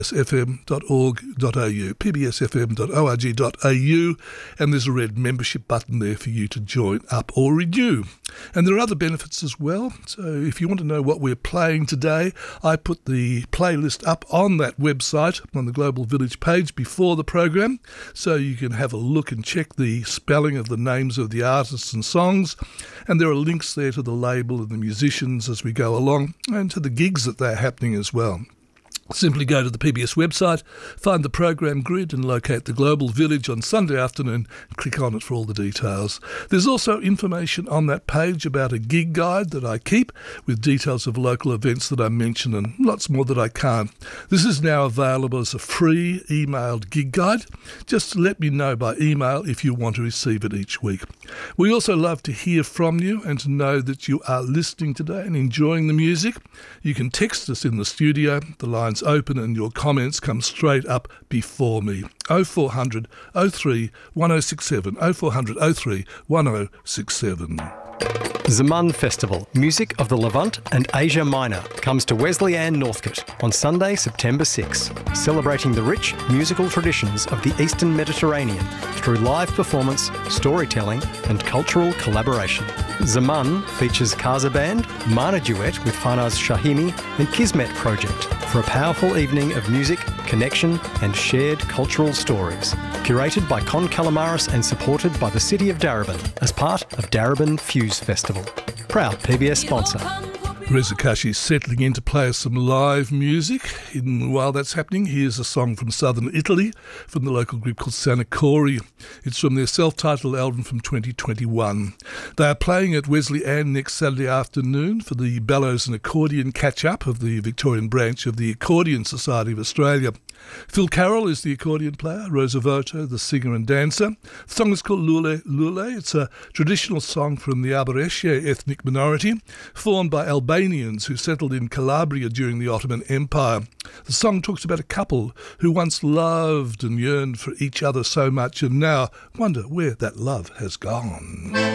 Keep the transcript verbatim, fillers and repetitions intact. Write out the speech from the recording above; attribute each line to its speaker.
Speaker 1: f m dot org dot a u, p b s f m dot org dot a u, and there's a red membership button there for you to join up or renew. And there are other benefits as well. So if you want to know what we're playing today, I put the playlist up on that website on the Global Village page before the program, so you can have a look and check the spelling of the names of the artists and songs. And there are links there to the label and the musicians as we go along, and to the gigs that they're happening as well. Simply go to the P B S website, find the program grid and locate the Global Village on Sunday afternoon and click on it for all the details. There's also information on that page about a gig guide that I keep with details of local events that I mention and lots more that I can't. This is now available as a free emailed gig guide. Just let me know by email if you want to receive it each week. We also love to hear from you and to know that you are listening today and enjoying the music. You can text us in the studio. The line's open and your comments come straight up before me. oh four hundred, oh three, one oh six seven, oh four hundred, oh three, one oh six seven.
Speaker 2: Zaman Festival, Music of the Levant and Asia Minor, comes to Wesleyan Northcote on Sunday, September sixth, celebrating the rich musical traditions of the Eastern Mediterranean through live performance, storytelling and cultural collaboration. Zaman features Kaza Band, Mana Duet with Farnaz Shahimi and Kismet Project for a powerful evening of music, connection and shared cultural stories. Curated by Con Calamaris and supported by the City of Darebin as part of Darebin Fuse Festival. Proud P B S sponsor.
Speaker 1: Reza Kashi's settling in to play us some live music. And while that's happening, here's a song from southern Italy from the local group called Sanacori. It's from their self-titled album from twenty twenty-one. They are playing at Wesleyan next Saturday afternoon for the Bellows and Accordion catch-up of the Victorian branch of the Accordion Society of Australia. Phil Carroll is the accordion player, Rosa Voto the singer and dancer. The song is called Lule Lule. It's a traditional song from the Albareshe ethnic minority, formed by Albanians who settled in Calabria during the Ottoman Empire. The song talks about a couple who once loved and yearned for each other so much and now wonder where that love has gone.